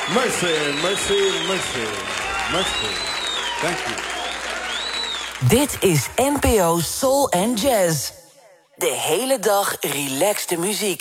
Mercy, mercy, mercy, mercy. Thank you. Dit is NPO Soul and Jazz. De hele dag relaxte muziek.